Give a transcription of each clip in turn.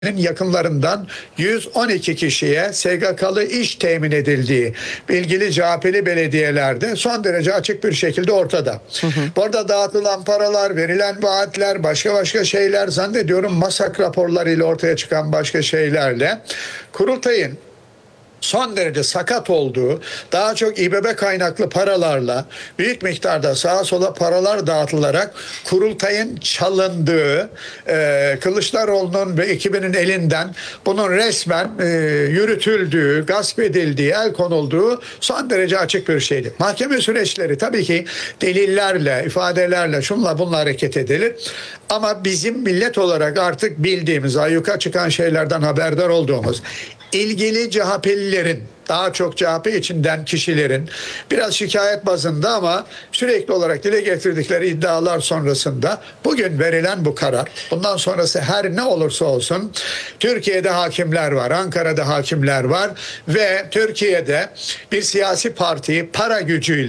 yakınlarından 112 kişiye SGK'lı iş temin edildiği ilgili CHP'li belediyelerde son derece açık bir şekilde ortada. Bu arada dağıtılan paralar, verilen vaatler, başka şeyler, zannediyorum MASAK raporlarıyla ortaya çıkan başka şeylerle kurultayın son derece sakat olduğu, daha çok İBB kaynaklı paralarla büyük miktarda sağa sola paralar dağıtılarak kurultayın çalındığı, Kılıçdaroğlu'nun ve ekibinin elinden bunun resmen yürütüldüğü, gasp edildiği, el konulduğu son derece açık bir şeydi. Mahkeme süreçleri tabii ki delillerle, ifadelerle, şunla bunla hareket edilir. Ama bizim millet olarak artık bildiğimiz, ayyuka çıkan şeylerden haberdar olduğumuz, ilgili CHP'lilerin, daha çok CHP içinden kişilerin biraz şikayet bazında ama sürekli olarak dile getirdikleri iddialar sonrasında bugün verilen bu karar, bundan sonrası her ne olursa olsun Türkiye'de hakimler var, Ankara'da hakimler var ve Türkiye'de bir siyasi partiyi para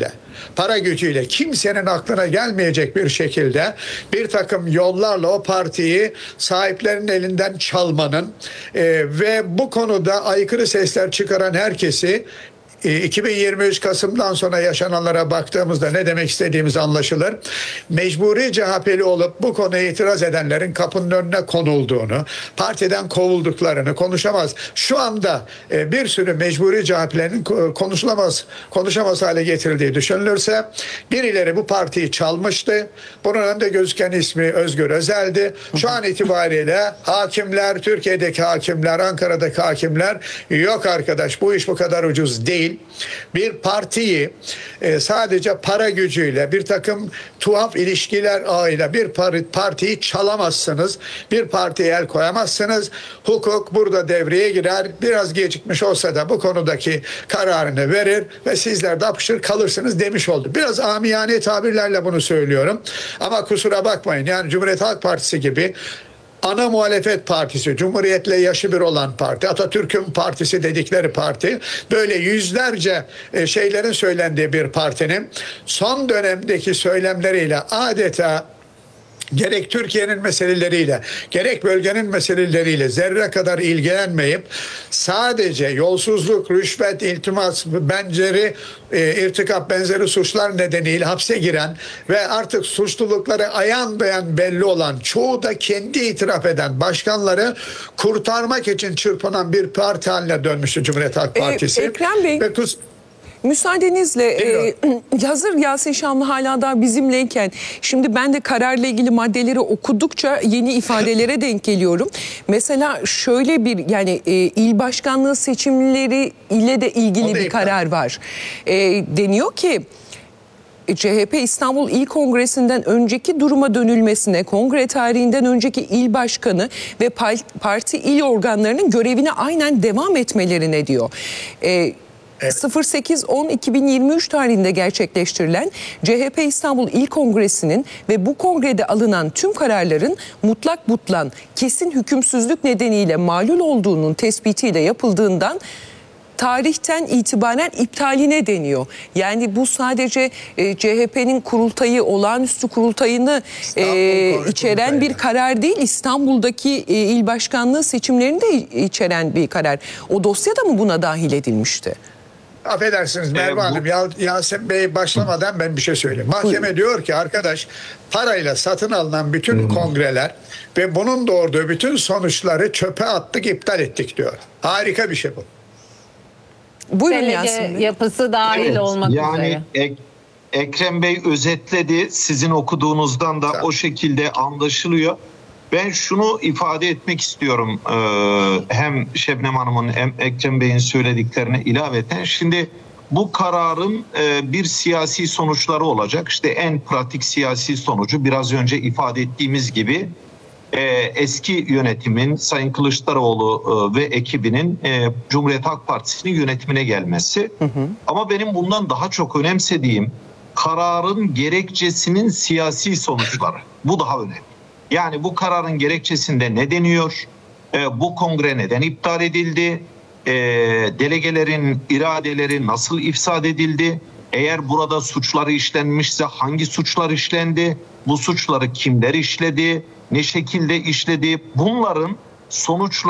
gücüyle kimsenin aklına gelmeyecek bir şekilde bir takım yollarla o partiyi sahiplerinin elinden çalmanın ve bu konuda aykırı sesler çıkaran herkesi 2023 Kasım'dan sonra yaşananlara baktığımızda ne demek istediğimiz anlaşılır. Mecburi CHP'li olup bu konuya itiraz edenlerin kapının önüne konulduğunu, partiden kovulduklarını konuşamaz. Şu anda bir sürü mecburi CHP'lerin konuşamaz hale getirildiği düşünülürse birileri bu partiyi çalmıştı. Bunun önünde gözüken ismi Özgür Özel'di. Şu an itibariyle hakimler, Türkiye'deki hakimler, Ankara'daki hakimler yok arkadaş bu iş bu kadar ucuz değil. Bir partiyi sadece para gücüyle bir takım tuhaf ilişkiler ağıyla bir partiyi çalamazsınız. Bir partiye el koyamazsınız. Hukuk burada devreye girer. Biraz gecikmiş olsa da bu konudaki kararını verir ve sizler de apışır kalırsınız demiş oldu. Biraz amiyane tabirlerle bunu söylüyorum. Ama kusura bakmayın yani Cumhuriyet Halk Partisi gibi ana muhalefet partisi, Cumhuriyet'le yaşı bir olan parti, Atatürk'ün partisi dedikleri parti, böyle yüzlerce şeylerin söylendiği bir partinin son dönemdeki söylemleriyle adeta gerek Türkiye'nin meseleleriyle, gerek bölgenin meseleleriyle zerre kadar ilgilenmeyip sadece yolsuzluk, rüşvet, iltimas, irtikap benzeri suçlar nedeniyle hapse giren ve artık suçlulukları ayan beyan belli olan, çoğu da kendi itiraf eden başkanları kurtarmak için çırpınan bir parti haline dönmüştü Cumhuriyet Halk Partisi. Ekrem Bey, müsaadenizle hazır Yasin Şamlı hala da bizimleyken şimdi ben de kararla ilgili maddeleri okudukça yeni ifadelere denk geliyorum. Mesela şöyle bir il başkanlığı seçimleri ile de ilgili bir karar var. Deniyor ki CHP İstanbul İl Kongresi'nden önceki duruma dönülmesine, kongre tarihinden önceki il başkanı ve parti il organlarının görevine aynen devam etmelerine diyor. 08-10-2023 tarihinde gerçekleştirilen CHP İstanbul İl Kongresi'nin ve bu kongrede alınan tüm kararların mutlak butlan, kesin hükümsüzlük nedeniyle malul olduğunun tespitiyle yapıldığından tarihten itibaren iptaline deniyor. Yani bu sadece CHP'nin kurultayı, olağanüstü kurultayını içeren bir karar değil. İstanbul'daki il başkanlığı seçimlerini de içeren bir karar. O dosya da mı buna dahil edilmişti? Affedersiniz Merve Hanım, Yasin Bey başlamadan ben bir şey söyleyeyim. Mahkeme diyor ki arkadaş parayla satın alınan bütün kongreler ve bunun doğurduğu bütün sonuçları çöpe attık, iptal ettik diyor. Harika bir şey bu. Buyurun Yasin Bey. Yapısı dahil olmak üzere. Ekrem Bey özetledi. Sizin okuduğunuzdan da o şekilde anlaşılıyor. Ben şunu ifade etmek istiyorum hem Şebnem Hanım'ın hem Ekrem Bey'in söylediklerine ilaveten. Şimdi bu kararın bir siyasi sonuçları olacak. İşte en pratik siyasi sonucu biraz önce ifade ettiğimiz gibi eski yönetimin Sayın Kılıçdaroğlu ve ekibinin Cumhuriyet Halk Partisi'nin yönetimine gelmesi. Ama benim bundan daha çok önemsediğim kararın gerekçesinin siyasi sonuçları. Bu daha önemli. Yani bu kararın gerekçesinde ne deniyor? Bu kongre neden iptal edildi? Delegelerin iradeleri nasıl ifsad edildi? Eğer burada suçları işlenmişse hangi suçlar işlendi? Bu suçları kimler işledi? Ne şekilde işledi? Bunların sonuçlar